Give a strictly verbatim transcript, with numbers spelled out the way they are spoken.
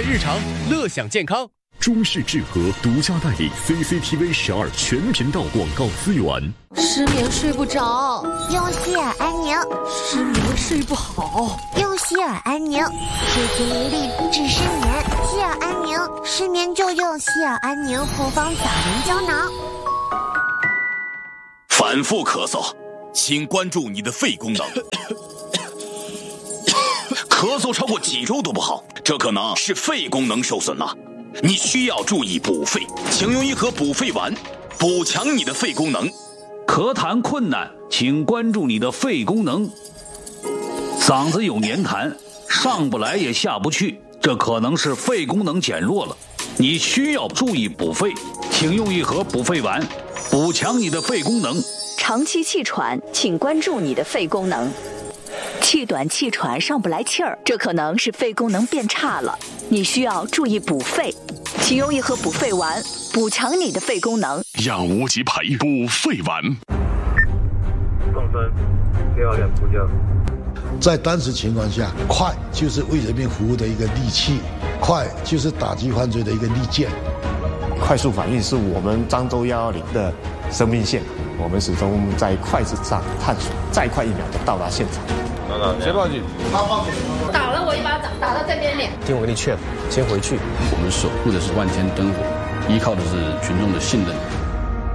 日常，乐享健康。 中式智和独家代理 C C T V 十二全频道广告资源。 失眠睡不着， 用希尔安宁。 失眠睡不好， 用希尔安宁。铁精无力治失眠，希尔安宁。失眠就用希尔安宁复方枣仁胶囊。 反复咳嗽，请关注你的肺功能。咳嗽超过几周都不好，这可能是肺功能受损了。你需要注意补肺，请用一盒补肺丸，补强你的肺功能。 咳痰困难，请关注你的肺功能。嗓子有黏痰，上不来也下不去，这可能是肺功能减弱了。你需要注意补肺，请用一盒补肺丸，补强你的肺功能。 长期气喘，请关注你的肺功能。气短气喘上不来气儿，这可能是肺功能变差了，你需要注意补肺，请用一盒补肺丸，补强你的肺功能。 养无极牌补肺丸。 放生，六二两呼叫。 在当时情况下，快就是为人民服务的一个利器，快就是打击犯罪的一个利剑。 快速反应是我们漳州一一零的生命线，我们始终在快字上探索，再快一秒就到达现场。 谁报警？ 他报警。打了我一巴掌，打到这边脸。 听我跟你劝，先回去。 我们守护的是万天灯火，依靠的是群众的信任。